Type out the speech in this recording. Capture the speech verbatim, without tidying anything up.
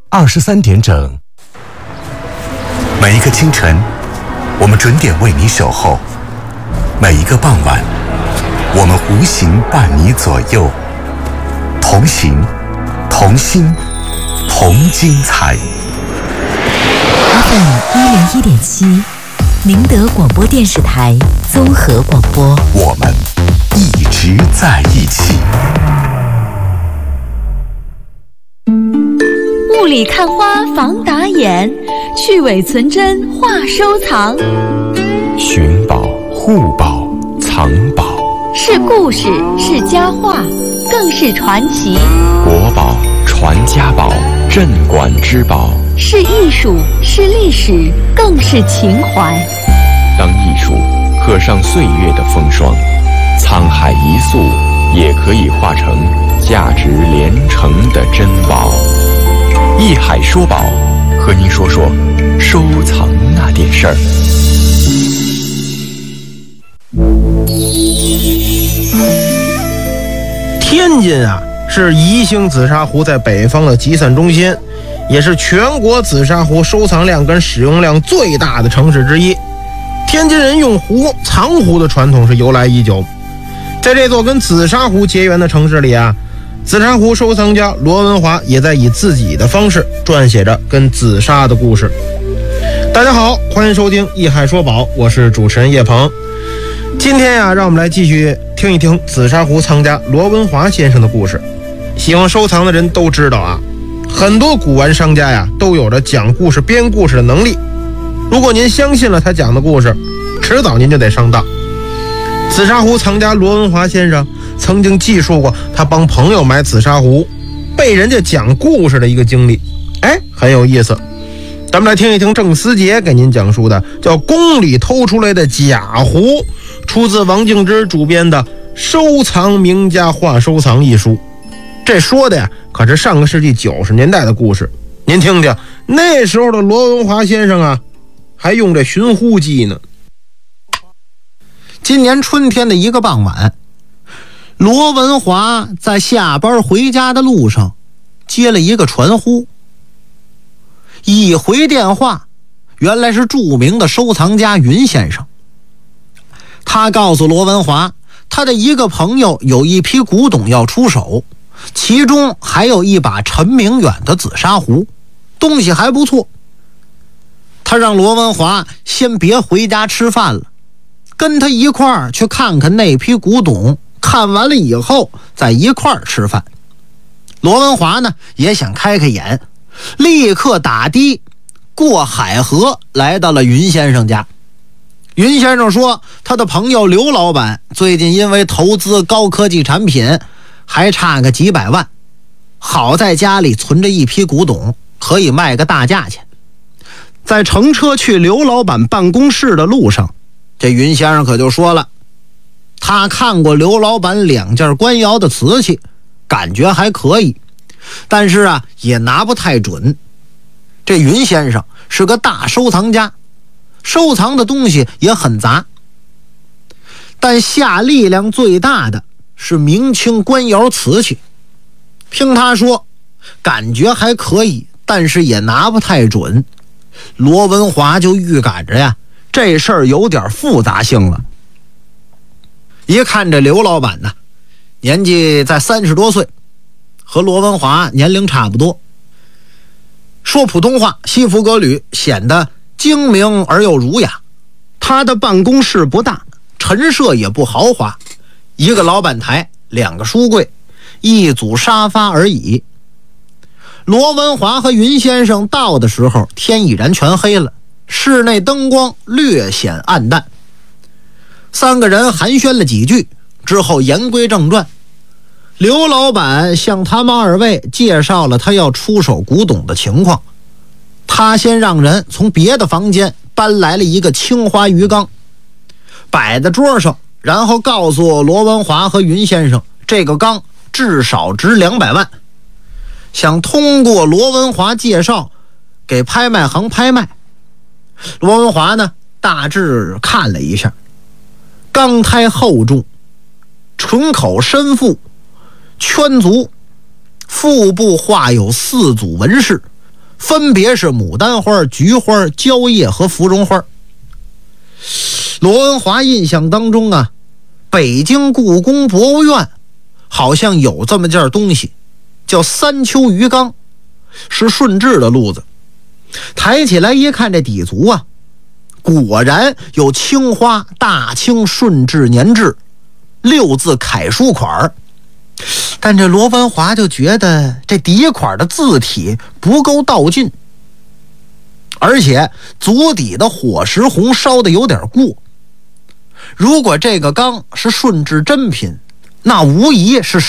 二十三点整。 每一个清晨，我们准点为你守候；每一个傍晚，我们无形伴你左右。同行，同心，同精彩。 F M 一零一点七，宁德广播电视台综合广播， 我们一直在一起。 雾里看花防打眼，去伪存真话收藏。 寻宝、护宝、藏宝， 是故事，是佳话，更是传奇。 国宝、传家宝、镇馆之宝， 是艺术，是历史，更是情怀。 当艺术刻上岁月的风霜，沧海一粟也可以化成价值连城的珍宝。艺海说宝，和您说说收藏那点事儿。 天津啊，是宜兴紫砂壶在北方的集散中心，也是全国紫砂壶收藏量跟使用量最大的城市之一。天津人用壶藏壶的传统是由来已久。在这座跟紫砂壶结缘的城市里啊，紫砂壶收藏家罗文华也在以自己的方式撰写着跟紫砂的故事。大家好，欢迎收听艺海说宝，我是主持人叶鹏。今天呀、啊，让我们来继续听一听紫砂壶藏家罗文华先生的故事。喜欢收藏的人都知道啊，很多古玩商家呀都有着讲故事编故事的能力。如果您相信了他讲的故事，迟早您就得上当。紫砂壶藏家罗文华先生曾经记述过他帮朋友买紫砂壶被人家讲故事的一个经历，哎，很有意思。咱们来听一听郑思杰给您讲述的叫《宫里偷出来的假壶》，出自王敬之主编的《收藏名家话收藏》一书。这说的呀可是上个世纪九十年代的故事，您听听，那时候的罗文华先生啊还用这寻呼机呢。 今年春天的一个傍晚，罗文华在下班回家的路上接了一个传呼。一回电话，原来是著名的收藏家云先生。他告诉罗文华，他的一个朋友有一批古董要出手，其中还有一把陈明远的紫砂壶，东西还不错。他让罗文华先别回家吃饭了，跟他一块儿去看看那批古董，看完了以后再一块儿吃饭。罗文华呢也想开开眼，立刻打的过海河来到了云先生家。云先生说，他的朋友刘老板最近因为投资高科技产品还差个几百万，好在家里存着一批古董，可以卖个大价钱。在乘车去刘老板办公室的路上，这云先生可就说了，他看过刘老板两件官窑的瓷器，感觉还可以，但是啊也拿不太准。这云先生是个大收藏家，收藏的东西也很杂，但下力量最大的是明清官窑瓷器。听他说感觉还可以，但是也拿不太准。罗文华就预感着呀，这事儿有点复杂性了。一看这刘老板呢，年纪在三十多岁，和罗文华年龄差不多，说普通话西服革履，显得精明而又儒雅。他的办公室不大，陈设也不豪华，一个老板台，两个书柜，一组沙发而已。罗文华和云先生到的时候，天已然全黑了，室内灯光略显暗淡。三个人寒暄了几句之后，言归正传。刘老板向他们二位介绍了他要出手古董的情况。他先让人从别的房间搬来了一个青花鱼缸，摆在桌上，然后告诉罗文华和云先生，这个缸至少值两百万，想通过罗文华介绍给拍卖行拍卖。罗文华呢大致看了一下，缸胎厚重，唇口深腹，圈足，腹部画有四组纹饰， 分别是牡丹花、菊花、蕉叶和芙蓉花。罗文华印象当中啊，北京故宫博物院好像有这么件东西，叫三秋鱼缸，是顺治的路子。抬起来一看，这底足啊，果然有青花大清顺治年制六字楷书款，但这罗文华就觉得这底款的字体不够道尽，而且足底的火石红烧的有点过。如果这个缸是顺治真品，那无疑是